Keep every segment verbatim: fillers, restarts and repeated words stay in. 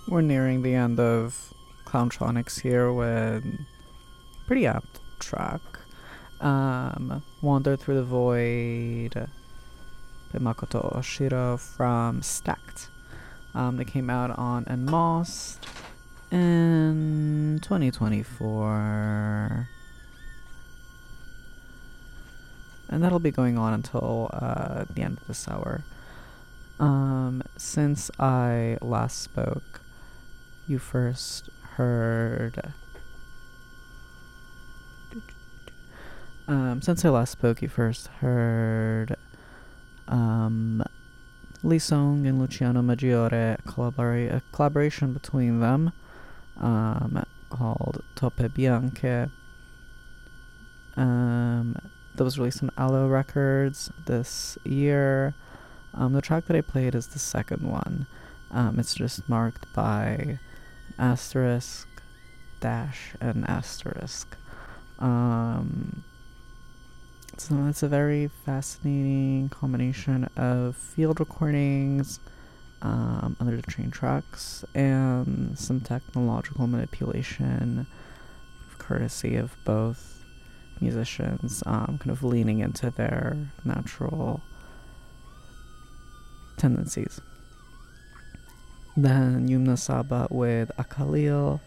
We're nearing the end of Clowntronics here with pretty apt track. Um, Wander Through the Void by Makoto Oshiro from Stacked. Um, they came out on Enmost in twenty twenty-four. And that'll be going on until uh, the end of this hour. Um, since I last spoke, you first heard... Um, since I last spoke, you first heard um, Lee Song and Luciano Maggiore, collabora- a collaboration between them um, called Toppe Bianche. Um, that was released on Aloe Records this year. Um, the track that I played is the second one. Um, it's just marked by asterisk, dash, and asterisk. Um, so it's a very fascinating combination of field recordings, um, under the train tracks, and some technological manipulation, courtesy of both musicians, um, kind of leaning into their natural tendencies. Then Yumna Saba with Akalil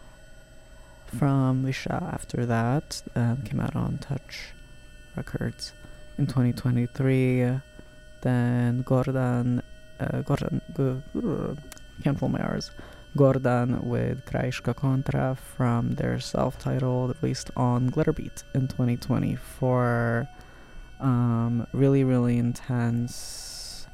from Visha after that, um, came out on Touch Records in twenty twenty-three. Then Gordon, uh, Gordon, uh, can't pull my R's. Gordon with Kraishka Kontra from their self-titled, released on Glitterbeat in twenty twenty-four. Um, really, really intense.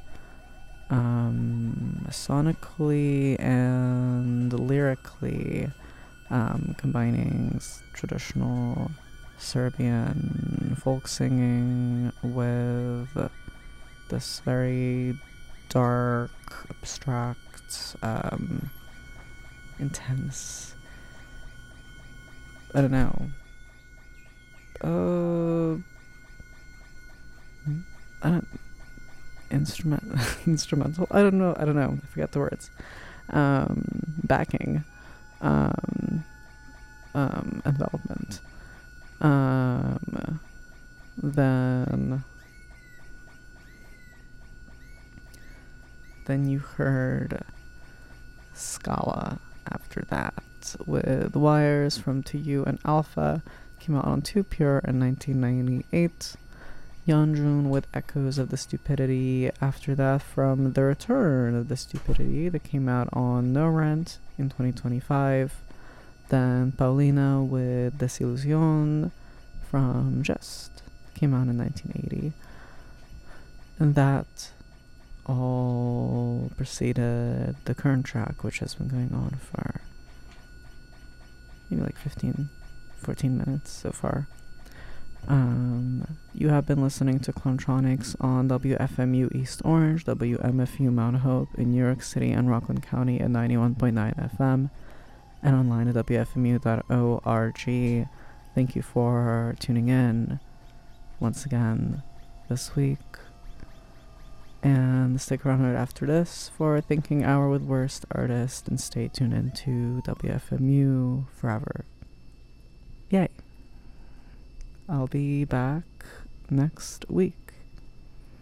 Um, sonically and lyrically, um, combining s- traditional Serbian folk singing with this very dark, abstract, um, intense, I don't know, uh, I don't, instrument, instrumental, I don't know, I don't know, I forget the words, um, backing, um, um, envelopment, um, then, then you heard Scala after that with Wires from To You and Alpha, came out on Too Pure in nineteen ninety-eight. Yeonjun with Echoes of the Stupidity after that from The Return of the Stupidity that came out on No Rent in twenty twenty-five. Then Paulina with Desillusion from Just, came out in nineteen eighty. And that all preceded the current track, which has been going on for maybe like fifteen, fourteen minutes so far. Um, you have been listening to Clowntronics on W F M U East Orange, W M F U Mount Hope in New York City and Rockland County at ninety-one point nine F M, and online at W F M U dot org. Thank you for tuning in once again this week. And stick around right after this for Thinking Hour with Worst Artist, and stay tuned into W F M U forever. Yay. I'll be back next week.